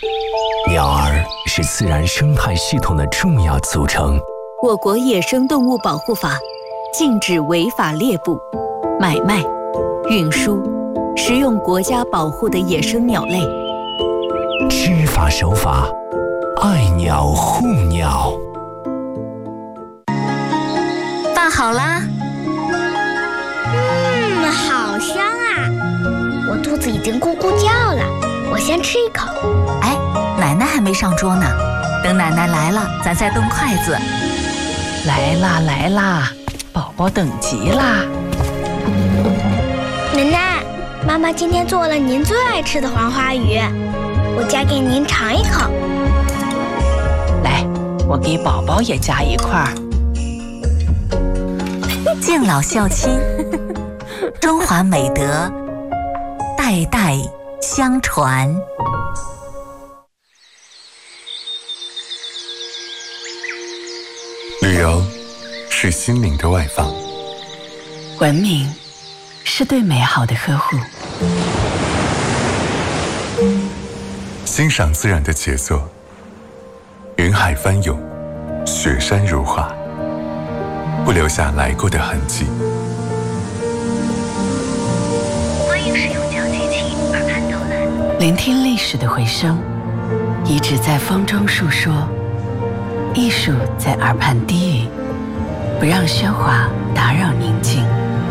鸟儿是自然生态系统的重要组成。 我国野生动物保护法禁止违法猎捕、买卖、运输、食用国家保护的野生鸟类。 知法守法，爱鸟护鸟。 饭好啦。 好香啊！我肚子已经咕咕叫了，我先吃一口。 哎，奶奶还没上桌呢，等奶奶来了，咱再动筷子。 来啦来啦，宝宝等急啦！ 奶奶，妈妈今天做了您最爱吃的黄花鱼，我夹给您尝一口。 来，我给宝宝也夹一块。 敬老孝亲，中华美德代代相传。 旅游是心灵的外放， 文明是对美好的呵护， 欣赏自然的杰作，云海翻涌，雪山如画，不留下来过的痕迹。 欢迎使用讲解器耳畔导览， 聆听历史的回声，遗址在风中述说，艺术在耳畔低语，不让喧哗打扰宁静，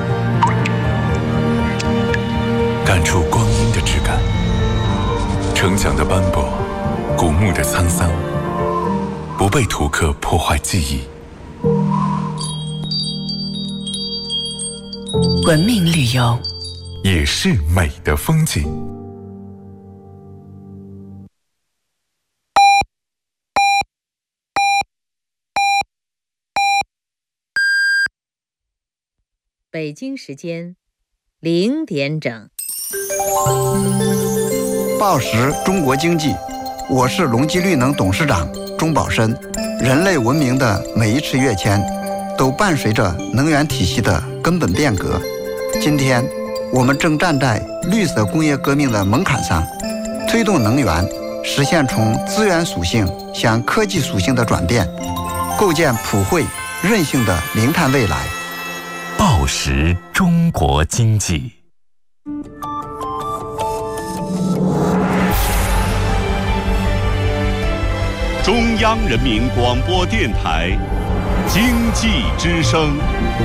感触光阴的质感，城墙的斑驳，古墓的沧桑，不被图刻破坏记忆。 文明旅游也是美的风景。 北京时间0点整。 报时中国经济，我是隆基绿能董事长钟宝申。人类文明的每一次跃迁，都伴随着能源体系的根本变革。今天，我们正站在绿色工业革命的门槛上，推动能源实现从资源属性向科技属性的转变，构建普惠、韧性的零碳未来。 报时中国经济。 中央人民广播电台经济之声。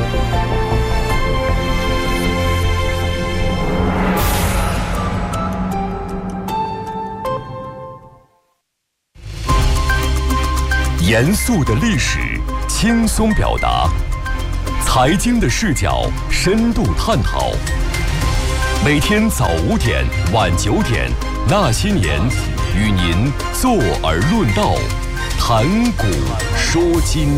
严肃的历史，轻松表达；财经的视角，深度探讨。每天早5点、晚9点，那些年，与您坐而论道，谈古说今。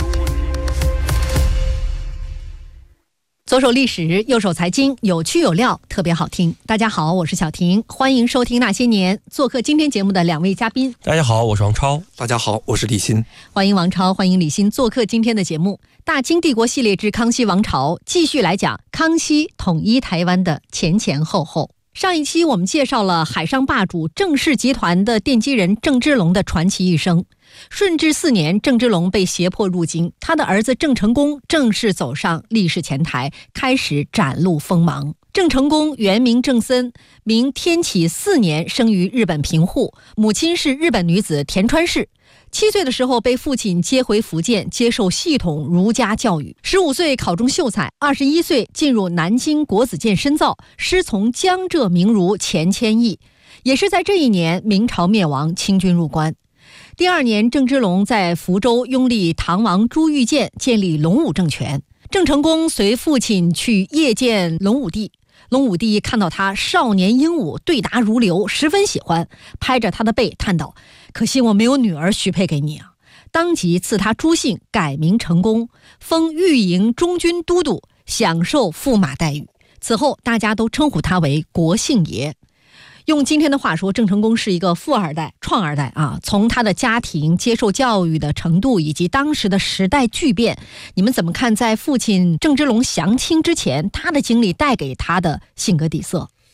左手历史，右手财经，有趣有料，特别好听。大家好，我是小婷，欢迎收听《那些年》。做客今天节目的2位嘉宾， 大家好，我是王超。 大家好，我是李欣。 欢迎王超，欢迎李欣做客今天的节目。大清帝国系列之康熙王朝，继续来讲康熙统一台湾的前前后后。上一期我们介绍了海上霸主郑氏集团的奠基人郑芝龙的传奇一生。顺治4年，郑芝龙被胁迫入京，他的儿子郑成功正式走上历史前台，开始展露锋芒。郑成功原名郑森，明天启4年生于日本平户，母亲是日本女子田川氏。7岁的时候被父亲接回福建，接受系统儒家教育。15岁考中秀才，21岁进入南京国子监深造，师从江浙名儒钱谦益。也是在这一年，明朝灭亡，清军入关。第2年，郑芝龙在福州拥立唐王朱玉建，建立隆武政权。郑成功随父亲去谒见隆武帝，隆武帝看到他少年英武，对答如流，十分喜欢，拍着他的背叹道：“可惜我没有女儿许配给你啊！”当即赐他朱姓，改名成功，封御营中军都督，享受驸马待遇。此后大家都称呼他为国姓爷。用今天的话说，郑成功是一个富二代、创二代啊！从他的家庭接受教育的程度，以及当时的时代巨变，你们怎么看在父亲郑芝龙降清之前，他的经历带给他的性格底色？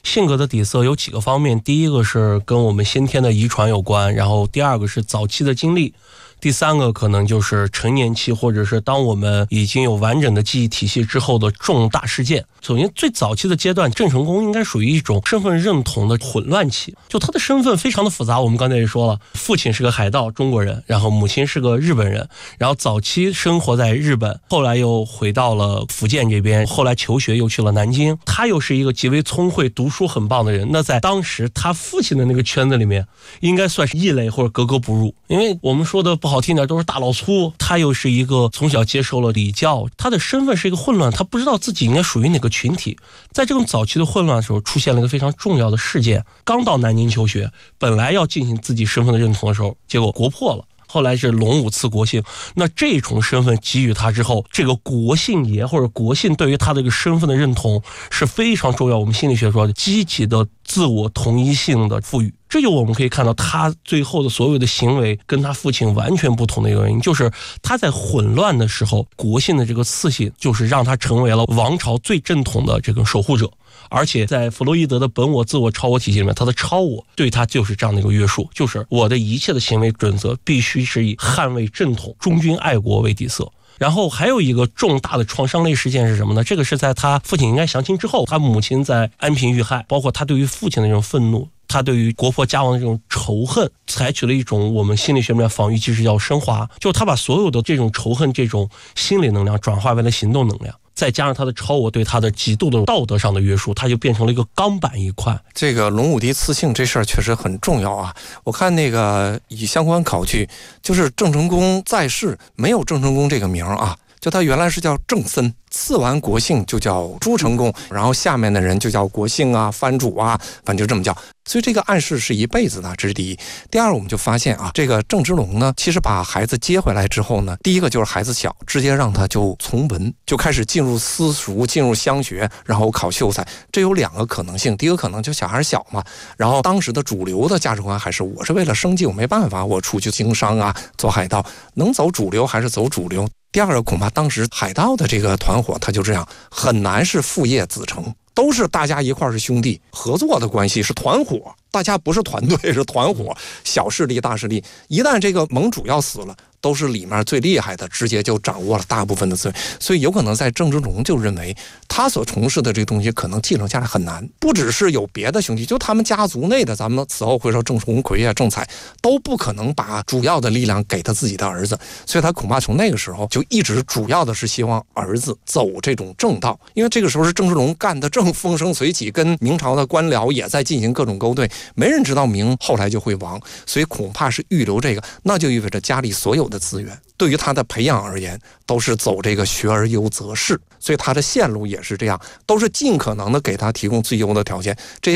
性格的底色有几个方面，第一个是跟我们先天的遗传有关，然后第二个是早期的经历，第三个可能就是成年期，或者是当我们已经有完整的记忆体系之后的重大事件。首先最早期的阶段，郑成功应该属于一种身份认同的混乱期，就他的身份非常的复杂。我们刚才也说了，父亲是个海盗中国人，然后母亲是个日本人，然后早期生活在日本，后来又回到了福建这边，后来求学又去了南京。他又是一个极为聪慧读书很棒的人，那在当时他父亲的那个圈子里面应该算是异类或者格格不入，因为我们说的不好听点都是大老粗，他又是一个从小接受了礼教，他的身份是一个混乱，他不知道自己应该属于哪个群体。在这种早期的混乱的时候，出现了一个非常重要的事件，刚到南京求学，本来要进行自己身份的认同的时候，结果国破了，后来是隆武赐国姓。那这种身份给予他之后，这个国姓爷或者国姓对于他的这个身份的认同是非常重要，我们心理学说积极的自我同一性的赋予。这就我们可以看到他最后的所有的行为跟他父亲完全不同的一个原因，就是他在混乱的时候，国姓的这个赐姓就是让他成为了王朝最正统的这个守护者。而且在弗洛伊德的本我、自我、超我体系里面，他的超我对他就是这样的一个约束，就是我的一切的行为准则必须是以捍卫正统、忠君爱国为底色。然后还有一个重大的创伤类事件是什么呢？这个是在他父亲应该降清之后，他母亲在安平遇害，包括他对于父亲的这种愤怒，他对于国破家亡的这种仇恨，采取了一种我们心理学里面防御机制叫升华，就是他把所有的这种仇恨、这种心理能量转化为了行动能量，再加上他的超我对他的极度的道德上的约束，他就变成了一个钢板一块。 这个隆武帝赐姓这事儿确实很重要啊！我看那个以相关考据，就是郑成功在世没有郑成功这个名啊，就他原来是叫郑森，赐完国姓就叫朱成功，然后下面的人就叫国姓啊、藩主啊，反正就这么叫。所以这个暗示是一辈子的，这是第一。第二，我们就发现啊，这个郑芝龙呢，其实把孩子接回来之后呢，第一个就是孩子小，直接让他就从文，就开始进入私塾、进入乡学，然后考秀才。这有两个可能性，第一个可能就小孩小嘛，然后当时的主流的价值观还是我是为了生计，我没办法，我出去经商啊，做海盗，能走主流还是走主流。第二个，恐怕当时海盗的这个团伙，他就这样，很难是父业子承，都是大家一块是兄弟，合作的关系，是团伙，大家不是团队，是团伙，小势力大势力，一旦这个盟主要死了，都是里面最厉害的，直接就掌握了大部分的资源。所以有可能在郑芝龙就认为他所从事的这个东西可能继承下来很难，不只是有别的兄弟，就他们家族内的，咱们此后会说郑鸿逵啊、郑采都不可能把主要的力量给他自己的儿子，所以他恐怕从那个时候就一直主要的是希望儿子走这种正道，因为这个时候是郑芝龙干得正风生水起，跟明朝的官僚也在进行各种勾兑，没人知道明后来就会亡，所以恐怕是预留这个，那就意味着家里所有的资源对于他的培养而言都是走这个学而优则仕，所以他的线路也是这样，都是尽可能的给他提供最优的条件。这些